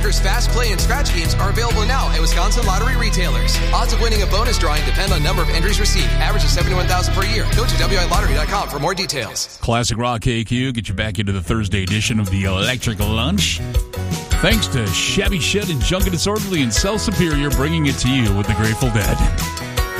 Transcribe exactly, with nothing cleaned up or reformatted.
Packers Fast Play and Scratch games are available now at Wisconsin Lottery retailers. Odds of winning a bonus drawing depend on number of entries received. Average is seventy-one thousand per year. Go to W I lottery dot com for more details. Classic Rock K Q, get you back into the Thursday edition of the Electric Lunch. Thanks to Shabby Shed and Junk and Disorderly and Self Superior, bringing it to you with the Grateful Dead.